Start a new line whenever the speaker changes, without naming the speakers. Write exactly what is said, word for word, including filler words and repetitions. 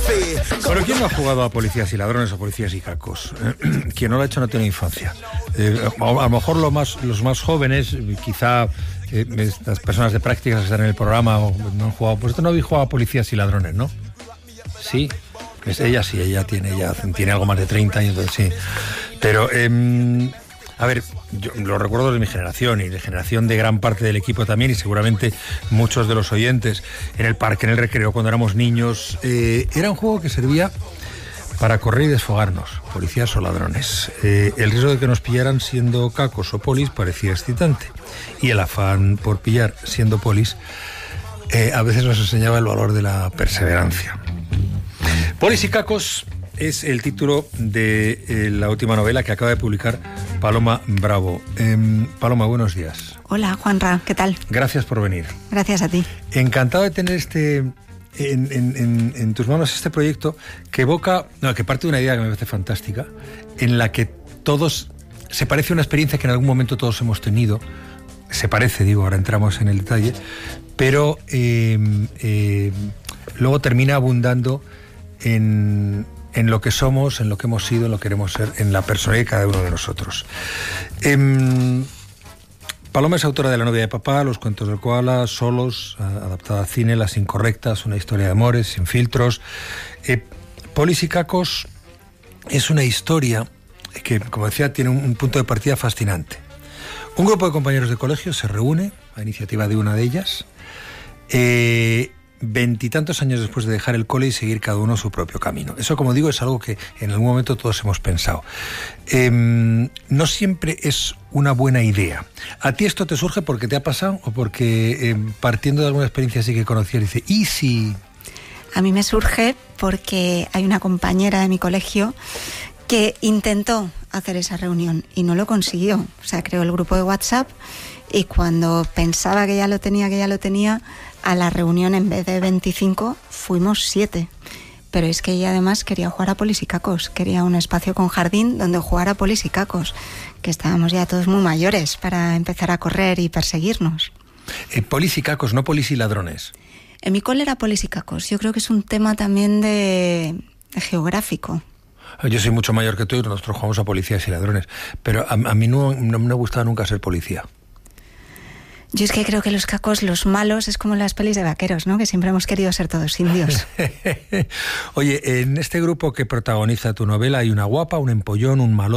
Bueno, ¿quién no ha jugado a policías y ladrones o policías y cacos? Quien no lo ha hecho no tiene infancia. Eh, a lo mejor lo más, los más jóvenes, quizá eh, estas personas de prácticas que están en el programa o no han jugado, pues esto no habéis jugado a policías y ladrones, ¿no? Sí, es ella sí, ella tiene, ella tiene algo más de treinta años, entonces sí. Pero, eh, a ver, yo lo recuerdo de mi generación y de generación de gran parte del equipo también, y seguramente muchos de los oyentes en el parque, en el recreo, cuando éramos niños. Eh, era un juego que servía para correr y desfogarnos, policías o ladrones. Eh, el riesgo de que nos pillaran siendo cacos o polis parecía excitante, y el afán por pillar siendo polis eh, a veces nos enseñaba el valor de la perseverancia. Polis y cacos es el título de eh, la última novela que acaba de publicar Paloma Bravo. Eh, Paloma, buenos días.
Hola, Juanra, ¿qué tal?
Gracias por venir.
Gracias a ti.
Encantado de tener este en, en, en, en tus manos este proyecto que evoca, no, que parte de una idea que me parece fantástica, en la que todos, se parece a una experiencia que en algún momento todos hemos tenido, se parece, digo, ahora entramos en el detalle, pero eh, eh, luego termina abundando en... en lo que somos, en lo que hemos sido, en lo que queremos ser, en la personalidad de cada uno de nosotros. Eh, Paloma es autora de La novia de papá, Los cuentos del koala, Solos, adaptada al cine, Las incorrectas, una historia de amores, sin filtros. Eh, Polis y cacos es una historia que, como decía, tiene un, un punto de partida fascinante. Un grupo de compañeros de colegio se reúne, a iniciativa de una de ellas, eh, veintitantos años después de dejar el cole y seguir cada uno su propio camino. Eso, como digo, es algo que en algún momento todos hemos pensado. Eh, no siempre es una buena idea. ¿A ti esto te surge porque te ha pasado o porque eh, partiendo de alguna experiencia así que conocías dice, ¿y si...?
A mí me surge porque hay una compañera de mi colegio que intentó hacer esa reunión y no lo consiguió. O sea, creó el grupo de WhatsApp y cuando pensaba que ya lo tenía, que ya lo tenía... a la reunión en vez de veinticinco fuimos siete, pero es que ella además quería jugar a polis y cacos, quería un espacio con jardín donde jugar a polis y cacos, que estábamos ya todos muy mayores para empezar a correr y perseguirnos.
Eh, polis y cacos, no polis y ladrones.
En mi cole era polis y cacos, yo creo que es un tema también de, de geográfico.
Yo soy mucho mayor que tú y nosotros jugamos a policías y ladrones, pero a, a mí no, no me ha gustado nunca ser policía.
Yo es que creo que los cacos, los malos, es como las pelis de vaqueros, ¿no? Que siempre hemos querido ser todos indios.
Oye, en este grupo que protagoniza tu novela hay una guapa, un empollón, un malo.